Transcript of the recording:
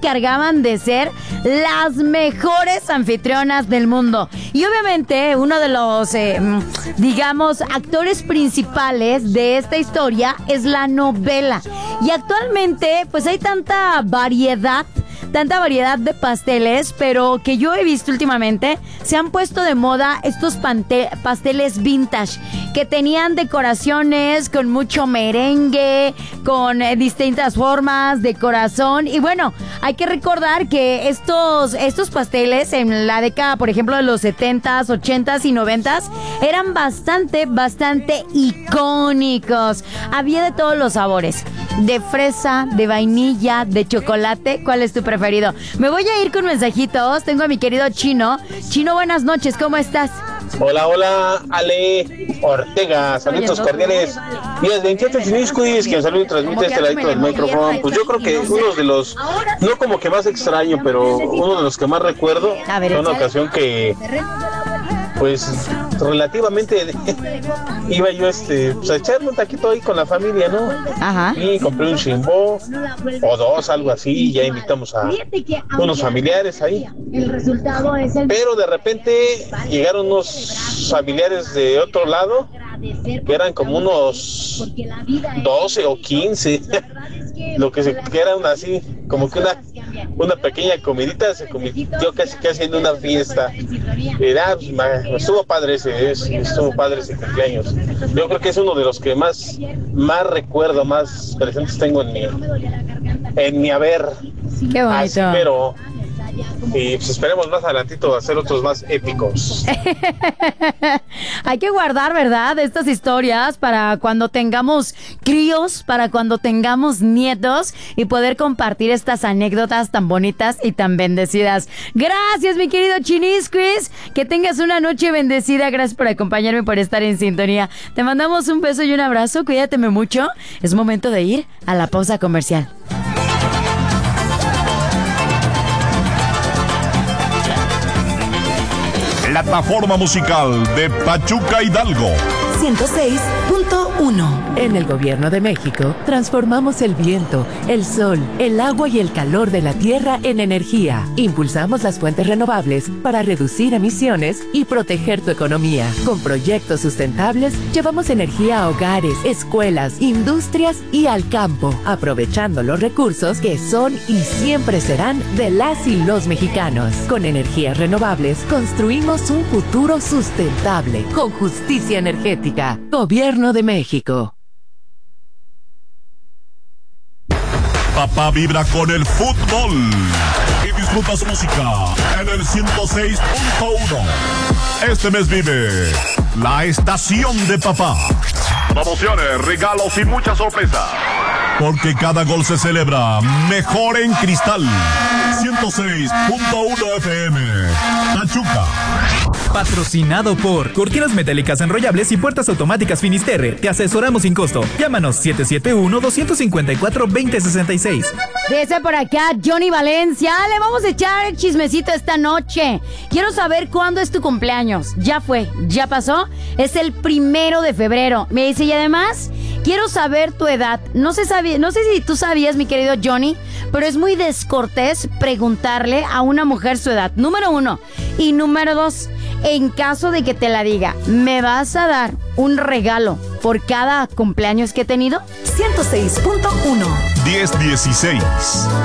encargaban de ser las mejores anfitrionas del mundo. Y obviamente uno de los, digamos, actores principales de esta historia es la novela. Y actualmente pues hay tanta variedad de pasteles, pero que yo he visto últimamente, se han puesto de moda estos pasteles vintage, que tenían decoraciones con mucho merengue, con distintas formas de corazón. Y bueno, hay que recordar que estos pasteles en la década, por ejemplo, de los 70s, 80s y 90s, eran bastante icónicos. Había de todos los sabores, de fresa, de vainilla, de chocolate. ¿Cuál es tu preferido? Me voy a ir con mensajitos. Tengo a mi querido Chino. Chino, buenas noches, ¿cómo estás? Hola, Ale Ortega, saludos cordiales. Días 28 Chiniscuis, que saludo y transmite este ladito del micrófono. Pues yo creo que uno de los, no como que más extraño, pero uno de los que más recuerdo, fue una ocasión que, pues, relativamente iba yo pues, a echarme un taquito ahí con la familia, ¿no? Ajá. Y compré un chimbó o dos, algo así, y ya invitamos a unos familiares ahí. Pero de repente llegaron unos familiares de otro lado, que eran como unos 12 o 15, lo que eran así, como que una pequeña comidita, se convirtió casi en una fiesta. Estuvo padre ese cumpleaños. Yo creo que es uno de los que más recuerdo, más presentes tengo en mi haber. Qué bonito. Así, pero y pues esperemos más adelantito hacer otros más épicos. Hay que guardar, ¿verdad?, estas historias para cuando tengamos críos, para cuando tengamos nietos, y poder compartir estas anécdotas tan bonitas y tan bendecidas. Gracias, mi querido Chinisquis. Que tengas una noche bendecida. Gracias por acompañarme, por estar en sintonía. Te mandamos un beso y un abrazo. Cuídateme mucho. Es momento de ir a la pausa comercial. Plataforma musical de Pachuca Hidalgo 106.1. En el Gobierno de México transformamos el viento, el sol, el agua y el calor de la tierra en energía. Impulsamos las fuentes renovables para reducir emisiones y proteger tu economía. Con proyectos sustentables llevamos energía a hogares, escuelas, industrias y al campo, aprovechando los recursos que son y siempre serán de las y los mexicanos. Con energías renovables construimos un futuro sustentable con justicia energética. Gobierno de México. Papá vibra con el fútbol y disfruta su música en el 106.1. Este mes vive la estación de papá. Promociones, regalos y muchas sorpresas. Porque cada gol se celebra mejor en cristal. 106.1 FM. Pachuca. Patrocinado por Cortinas Metálicas Enrollables y Puertas Automáticas Finisterre. Te asesoramos sin costo. Llámanos 771-254-2066. Dice por acá Johnny Valencia. Le vamos a echar el chismecito esta noche. Quiero saber cuándo es tu cumpleaños. Ya fue, ya pasó. Es el 1 de febrero. Me dice, y además quiero saber tu edad. No sé si tú sabías, mi querido Johnny, pero es muy descortés preguntarle a una mujer su edad. Número 1. Y número 2, en caso de que te la diga, ¿me vas a dar un regalo por cada cumpleaños que he tenido? 106.1. 1016.